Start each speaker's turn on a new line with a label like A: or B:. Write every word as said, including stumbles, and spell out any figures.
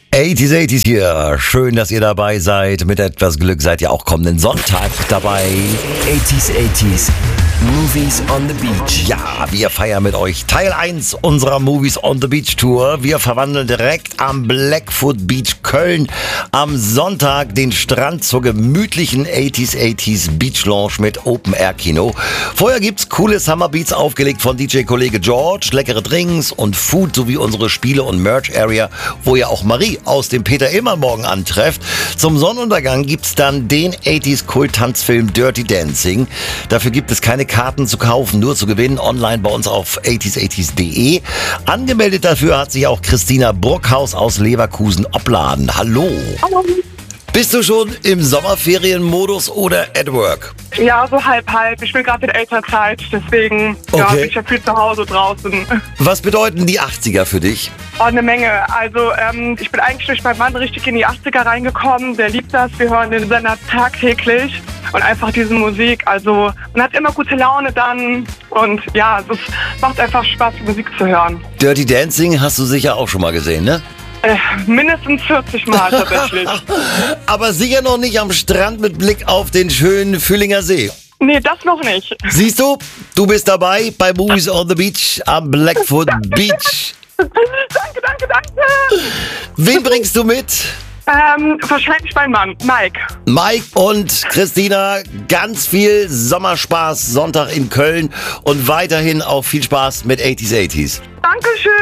A: achtziger, achtziger hier. Schön, dass ihr dabei seid. Mit etwas Glück seid ihr auch kommenden Sonntag dabei.
B: achtziger, achtziger. Movies on the Beach.
A: Ja, wir feiern mit euch Teil eins unserer Movies on the Beach Tour. Wir verwandeln direkt am Blackfoot Beach Köln am Sonntag den Strand zur gemütlichen achtziger, achtziger Beach Lounge mit Open Air Kino. Vorher gibt's coole Summer Beats aufgelegt von D J-Kollege George, leckere Drinks und Food sowie unsere Spiele- und Merch-Area, wo ihr auch Marie aus dem Peter Immer morgen antrefft. Zum Sonnenuntergang gibt's dann den achtziger-Kult-Tanzfilm Dirty Dancing. Dafür gibt es keine Karten zu kaufen, nur zu gewinnen, online bei uns auf achtziger achtziger punkt de. Angemeldet dafür hat sich auch Christina Bruckhaus aus Leverkusen-Opladen. Hallo.
C: Hallo.
A: Bist du schon im Sommerferienmodus oder at work?
C: Ja, so halb, halb. Ich bin gerade in Elternzeit, deswegen ja,
A: Okay.
C: bin ich ja viel zu Hause draußen.
A: Was bedeuten die achtziger für dich?
C: Oh, eine Menge. Also ähm, ich bin eigentlich durch meinen Mann richtig in die achtziger reingekommen. Der liebt das. Wir hören den Sender tagtäglich und einfach diese Musik. Also man hat immer gute Laune dann und ja, es macht einfach Spaß, Musik zu hören.
A: Dirty Dancing hast du sicher auch schon mal gesehen, ne?
C: Äh, mindestens vierzig Mal tatsächlich.
A: Aber sicher noch nicht am Strand mit Blick auf den schönen Füllinger See.
C: Nee, das noch nicht.
A: Siehst du, du bist dabei bei Movies on the Beach am Blackfoot Beach.
C: Danke, danke, danke.
A: Wen bringst du mit?
C: Ähm, wahrscheinlich mein Mann, Mike.
A: Mike und Christina, ganz viel Sommerspaß Sonntag in Köln und weiterhin auch viel Spaß mit achtziger, achtziger.
C: Dankeschön.